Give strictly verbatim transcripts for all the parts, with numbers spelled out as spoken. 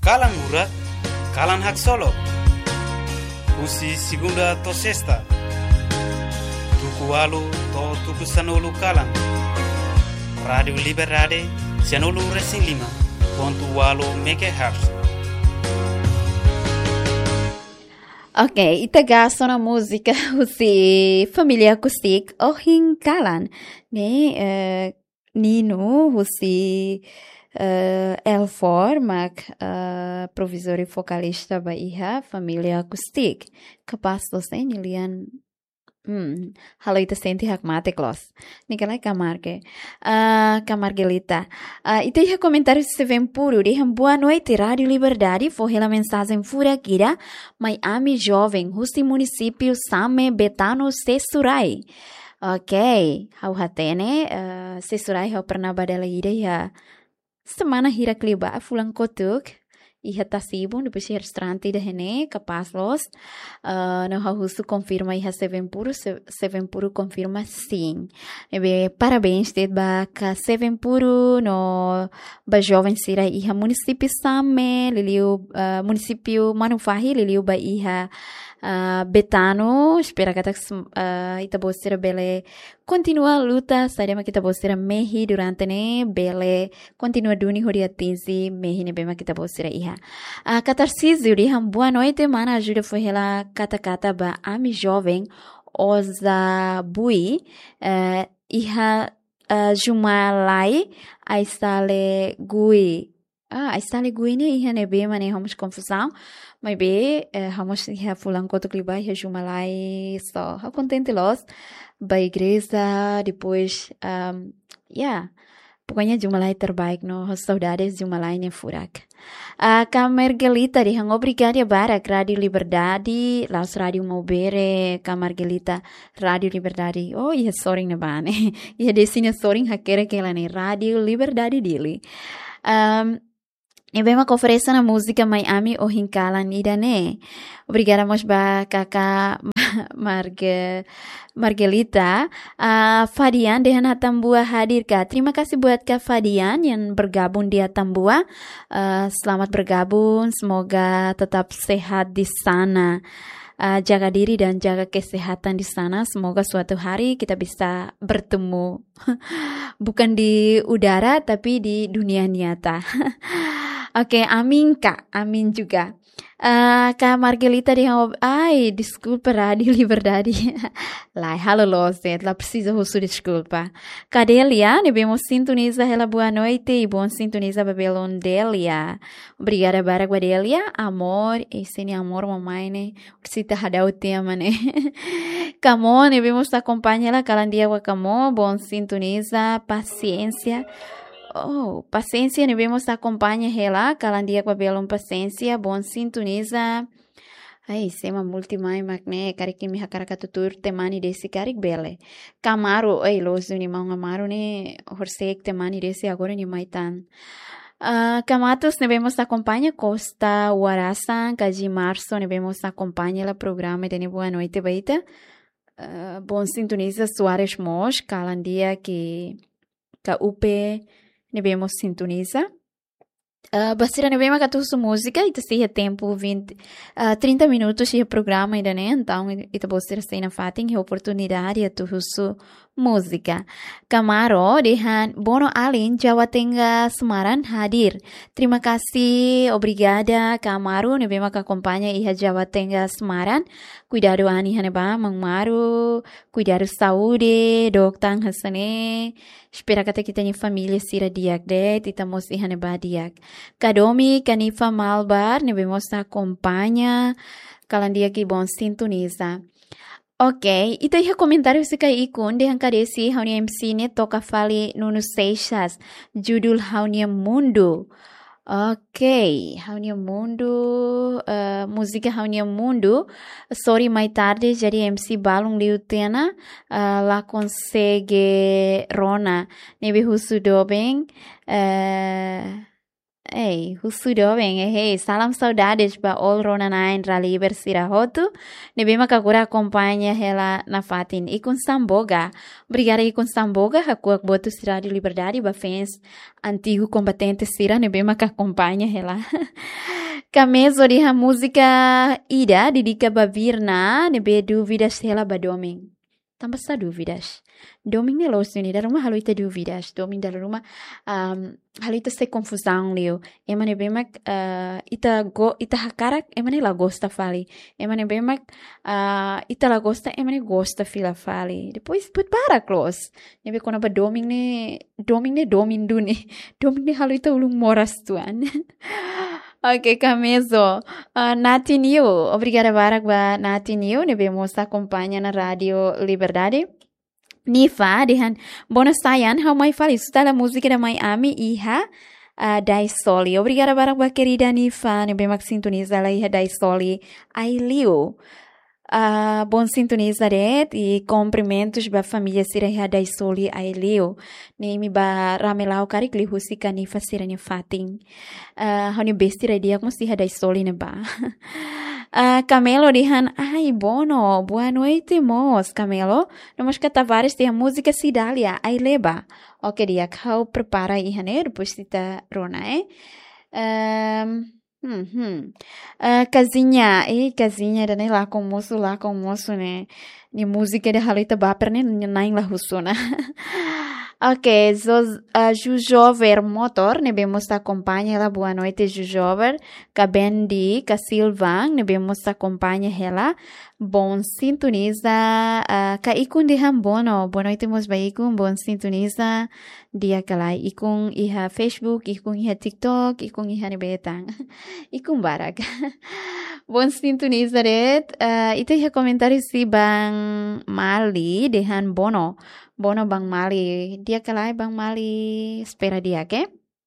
Kalan urat, kalan hak solo. Usi segunda to sexta. Tuku walu to tuku sanolu kalan. Radio Liberdade, sanolu racing lima, ponto walu megahertz. Ok, itaga sona música usi família acústica ohin kalan, né? Uh, Nino usi uh, Elfor mak uh, provisor e vocalista Bahia família acústica. Capaz dosen ilian Hmm, halo ita senti hak mate klos. Nikalai kamarge. Uh, kamargelita. Uh, ita ia comentário se vem puro. De boa noite, Rádio Liberdade. Foi a mensagem fura gira. Miami jovem. Rusti município Same Betano Sesurai. Ok. Hau hatene. Uh, Sesurai hau pernah badala ida ya. Semana hira kliba. Fulang kotuk. Iha tasibon depois de restaurante da René capaz los uh, no Rahusu confirma iha Seven Puro Seven Puro confirma sim ebe parabéns de ba ka Seven Puro no ba jovem sira iha município Same liliu uh, município Manufahi liliu ba iha uh, Betano espera que uh, ita bosira bele continua a luta sarema kita bosira mehi durante ne bele continua duni hori atinzi mehi ne bema kita bosira iha a uh, Catarcísio de boa noite mana ajuda foi ela kata-kata ba ami jovem oza bui uh, iha uh, jumalai aistale gui ah aistale gui ne iha ne bema ne vamos confusão mas be vamos uh, iha fulan koto kliba iha jumalai só so, contente los ba igreja depois um, yeah pokoknya Jumalai terbaik no saudades Jumalai ne furak. A uh, Camargelita de obrigada barak Radio Liberdade, laus Radio Mobere, Camargelita Radio Liberdade. Oh, ia soring na bane. Ia desina soring hakere kela ne Radio Liberdade dili. Um E bem uma conferência na música Miami ou Hinkala Nida né. Obrigada mos ba kaka Marge Margelita. Uh, Fadian dengan Atambua hadir kak. Terima kasih buat Kak Fadian yang bergabung di Atambua. Uh, selamat bergabung. Semoga tetap sehat di sana. Uh, jaga diri dan jaga kesehatan di sana. Semoga suatu hari kita bisa bertemu. Bukan di udara tapi di dunia nyata. Oke, okay, amin Kak, amin juga. Uh, Kak Margelita de ai, desculpa Rádio Liberdade. Lai, halo Lose, ela precisa rosto desculpa. Cadelia, ne bemo sintoniza ela boa noite e bom sintoniza Babelon Delia. Obrigada bara Guadelia, amor, esse ne amor mamãe ne, se tá hadau o tema né. Camon, ne bemo sta acompanha ela calandia com Camon, bom sintoniza, paciência. Oh, paciência, ne vemos acompanha ela, calandia com a belon paciência, bom sintoniza. Ai, sema multimai magne, cari que me hakaraka tutur temani desse cari bele. Camaro, ai, los ni mau amaro ne, horsek temani desse agora ni maitan. Uh, Camatos, ne vemos acompanha Costa Warasan, Kaji Março, ne vemos acompanha la programa de boa noite baita. Uh, bom sintoniza Soares Mos, calandia que ka U P Nebemos sintoniza. Uh, Bastira nebema katusu música, ita seja tempo vinte, uh, trinta minutos de programa ainda né, então ita bostira sei na fatin a oportunidade a tuhusu música. Kamaro dehan Bono Alin Jawa Tengah Semarang hadir. Terima kasih, obrigada Kamaro nebema ka acompanha iha Jawa Tengah Semarang. Cuidado ani haneba mangmaru, cuidado saúde, doktang hasane. Espera kata kita ni família sira diak de, tita mosi haneba diak. Kadomi Kanifa Malbar, ne vemos acompanha, calandia que bom sintoniza. Ok, ito iha comentário se kai ikun de hankaresi haunia M C ne toka fali Nuno Seixas, judul haunia mundo. Ok, haunia mundo, uh, música haunia mundo. Sorry mais tarde, jadi M C balung liutena, uh, la consegue rona, nebe husu dobeng, uh, Ei, husudo bem, hey, salam saudades para all ronanain rali bersirahotu. Nebe makagura acompanha ela na fatin ikun samboga. Obrigada ikun samboga, hakuak botu siradi liberdade ba fans antigo combatente sira nebe makacompanha ela. Camezo de a música ida dedica ba virna nebe dúvidas ela ba doming. Tambah sa dúvidas. Doming ne los ni dalam rumah halu ita dúvidas. Doming dalam rumah um, halu ita se confusão leo. Emane bemak uh, ita go ita hakarak emane la gosta fali. Emane bemak uh, ita la gosta emane gosta fila fali. Depois put para close. Nebe kona ba doming ne doming ne doming du ne. Doming ne halu ita ulung moras tuan. Ok, Camezo. Uh, Nati New, obrigada barak ba Nati New, nebe moça acompanha na Rádio Liberdade. Nifa, dihan bonus sayan, how mai fali suta la música da Miami iha uh, Dai Soli. Obrigada barak ba querida Nifa, nebe mak sintoniza la iha Dai Soli. Ai Liu. Uh, bom sintonizare e cumprimentos ba família sira iha Dai Soli ai Liu. Nemi ba ramelau karik li husika Nifa sira ni fating. Uh, honi bestira dia como se Dai Soli ne ba. Uh, Camelo dihan, ai bono, boa noite mos, Camelo. Nós que Tavares tem a música Cidália, ai leba. Ok, dia kau prepara ihan eh, depois kita rona eh. Um, hmm, hmm. Uh, casinha, eh, casinha, da lá com moço, lá com moço, né. Ni música de halita baper, né, nain la husuna. Ok, so, uh, Jujover Motor, nebemos acompanha ela, boa noite Jujover, ka Bendi, ka Silvang, nebemos acompanha ela, bom sintoniza, uh, ka ikun dihan bono, boa noite mos ba ikun, bom sintoniza, dia kalai, ikun iha Facebook, ikun iha TikTok, ikun iha nebetang, ikun barak. Bom sintoniza red, uh, itu iha komentari si Bang Mali, dihan bono, Bono Bang Mali, dia kalai Bang Mali, espera dia, ke?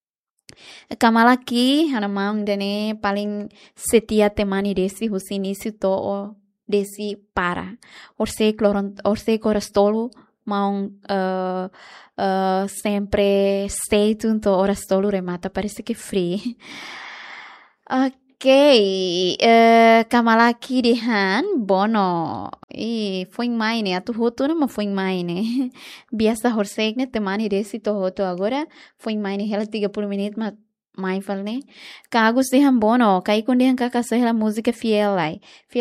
Kamalaki, hana maung dene paling setia temani desi husinisu to desi para. Orse cloron, orse corastolo maung uh, uh, sempre stay tunto orastolo remata, parece que free. Ok. Ok, uh, Kamalaki dihan bono. E foi mai ne atu hoto na foi mai ne. Biasa horsek ne temani desi to hoto agora foi mai ne hela tiga puluh menit ma mai fal ne. Kagus dihan bono, kai kun dihan kakak sehela música fiel lai.